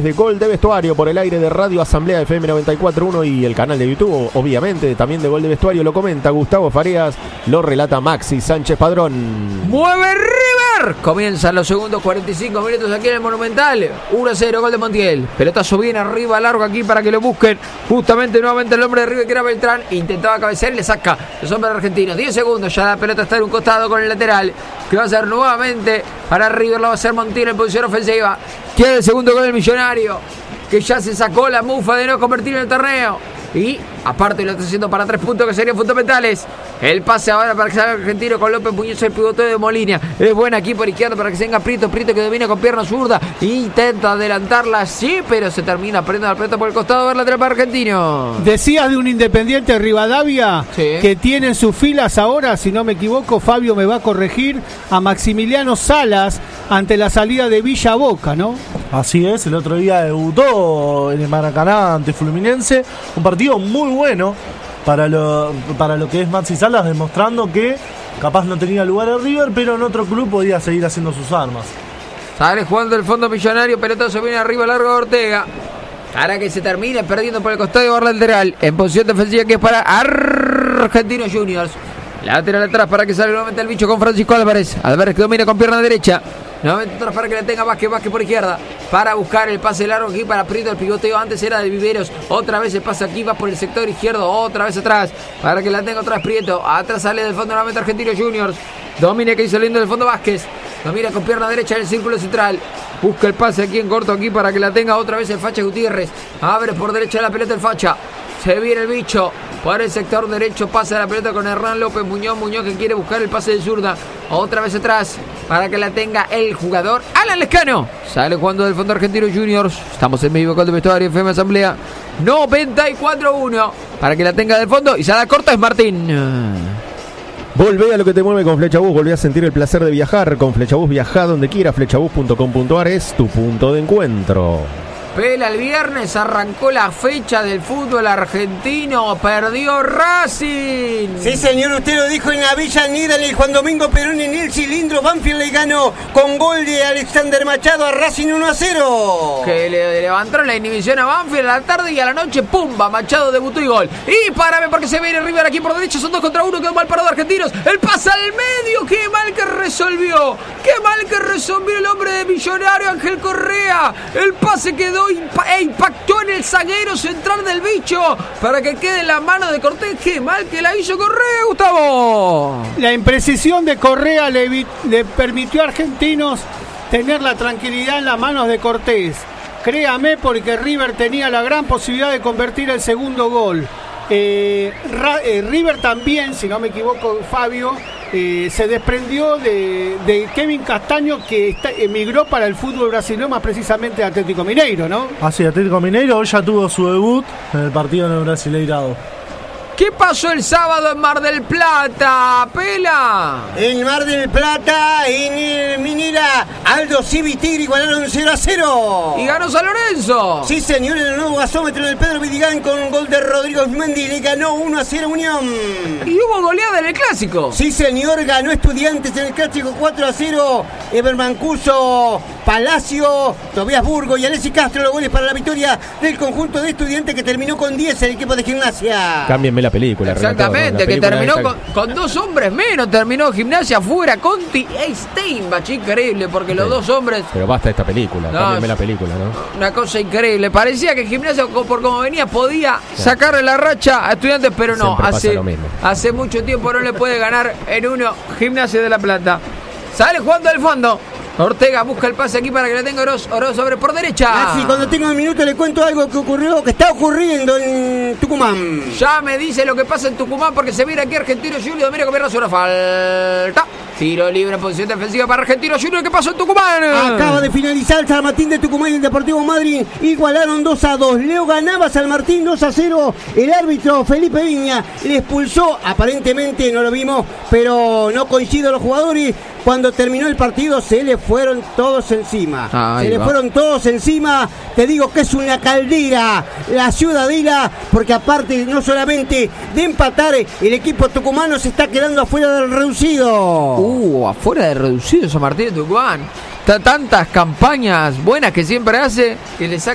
de Gol de Vestuario por el aire de Radio Asamblea FM 94.1 y el canal de YouTube, obviamente, también de Gol de Vestuario. Lo comenta Gustavo Farías, lo relata Maxi Sánchez Padrón. ¡Mueve River! Comienzan los segundos 45 minutos aquí en el Monumental. 1-0, gol de Montiel. Pelotazo bien arriba, largo aquí para que lo busquen. Justamente nuevamente el hombre de River, que era Beltrán. Intentaba cabecear y le saca los hombres argentinos. 10 segundos, ya la pelota está en un costado con el lateral, que va a ser nuevamente para River. Lo va a hacer Montiel en posición ofensiva. Quiere el segundo gol del Millonario, que ya se sacó la mufa de no convertir en el torneo. Y aparte lo está haciendo para 3 puntos que serían fundamentales. El pase ahora para que salga Argentino con López Muñoz, el pivoteo de Molina. Es buena aquí por izquierda para que se venga Prieto que domina con pierna zurda. Intenta adelantarla, sí, pero se termina perdiendo la pelota por el costado. A ver, lateral para Argentino. Decías de un Independiente Rivadavia, sí, que tiene en sus filas ahora, si no me equivoco, Fabio me va a corregir, a Maximiliano Salas ante la salida de Villa Boca, ¿no? Así es, el otro día debutó en el Maracaná ante Fluminense, un partido muy bueno para lo que es Maxi Salas, demostrando que capaz no tenía lugar en River, pero en otro club podía seguir haciendo sus armas. Sale jugando el fondo Millonario, pelotazo viene arriba, largo de Ortega, para que se termine perdiendo por el costado de Barra lateral, en posición defensiva que es para Argentinos Juniors. Lateral atrás para que salga nuevamente el bicho con Francisco Álvarez. Álvarez que domina con pierna derecha. Nuevamente atrás para que la tenga Vázquez por izquierda. Para buscar el pase largo aquí para Prieto. El pivoteo antes era de Viveros. Otra vez el pase aquí, va por el sector izquierdo. Otra vez atrás para que la tenga otra vez Prieto. Atrás sale del fondo nuevamente Argentinos Juniors. Domina que hizo saliendo del fondo Vázquez. Domina con pierna derecha en el círculo central. Busca el pase aquí en corto aquí para que la tenga otra vez el Facha Gutiérrez. Abre por derecha la pelota el Facha. Se viene el bicho por el sector derecho, pasa la pelota con Hernán López Muñoz que quiere buscar el pase de zurda. Otra vez atrás para que la tenga el jugador Alan Lescano. Sale jugando del fondo Argentino Juniors. Estamos en vivo con el vestuario FM Asamblea 94.1 para que la tenga del fondo y se la corta es Martín. Volvé a lo que te mueve con Flechabús. Volvé a sentir el placer de viajar. Con Flechabús viaja donde quiera. Flechabús.com.ar es tu punto de encuentro. Pela, el viernes arrancó la fecha del fútbol argentino, perdió Racing. Sí, señor, usted lo dijo en la Villa Negra, en el Juan Domingo Perón, en el cilindro. Banfield le ganó con gol de Alexander Machado a Racing 1-0. Que le levantaron la inhibición a Banfield a la tarde y a la noche, ¡pumba! Machado debutó y gol. Y párame porque se viene River aquí por derecha, son 2 contra 1, quedó mal parado Argentinos. El pase al medio, qué mal que resolvió. Qué mal que resolvió el hombre de Millonario, Ángel Correa. El pase quedó impactó en el zaguero central del bicho para que quede en la mano de Cortés. Qué mal que la hizo Correa, Gustavo. La imprecisión de Correa le permitió a Argentinos tener la tranquilidad en las manos de Cortés. Créame, porque River tenía la gran posibilidad de convertir el segundo gol. River también, si no me equivoco, Fabio, se desprendió de Kevin Castaño, que emigró para el fútbol brasileño, más precisamente de Atlético Mineiro, ¿no? Así, Atlético Mineiro hoy ya tuvo su debut en el partido en el Brasileirado. ¿Qué pasó el sábado en Mar del Plata, Pela? En Mar del Plata, en el Minera, Aldo Civi y Tigre igualaron 0-0. ¿Y ganó San Lorenzo? Sí, señor, en el nuevo gasómetro del Pedro Vidigán con un gol de Rodrigo Mendy le ganó 1-0 Unión. ¿Y hubo goleada en el Clásico? Sí, señor, ganó Estudiantes en el Clásico 4-0. Eber Mancuso, Palacio, Tobías Burgo y Alessi Castro los goles para la victoria del conjunto de Estudiantes, que terminó con 10 el equipo de Gimnasia. Cámbienme la película. Exactamente, que terminó con 2 hombres menos. Terminó Gimnasia afuera, Conti e Steinbach. Increíble, porque sí, los 2 hombres. Pero basta esta película, cámbienme la película, ¿no? Una cosa increíble. Parecía que Gimnasia, por como venía, podía sacarle la racha a Estudiantes, pero no. Hace mucho tiempo no le puede ganar en uno Gimnasia de La Plata. Sale jugando al fondo. Ortega busca el pase aquí para que la tenga Oroz sobre por derecha. Así, cuando tenga un minuto le cuento algo que está ocurriendo en Tucumán. Ya me dice lo que pasa en Tucumán, porque se viene aquí Argentino Junior. Mira que una falta. Tiro libre en posición defensiva para Argentino Junior. ¿Qué pasó en Tucumán? Acaba de finalizar el San Martín de Tucumán y el Deportivo Madrid. Igualaron 2-2. Leo ganaba San Martín 2-0. El árbitro Felipe Viña le expulsó. Aparentemente no lo vimos, pero no coinciden los jugadores. Cuando terminó el partido se le fueron todos encima. Te digo que es una caldera la Ciudadela, porque aparte no solamente de empatar, el equipo tucumano se está quedando afuera del reducido. Afuera del reducido San Martín de Tucumán. Tantas campañas buenas que siempre hace, que le saca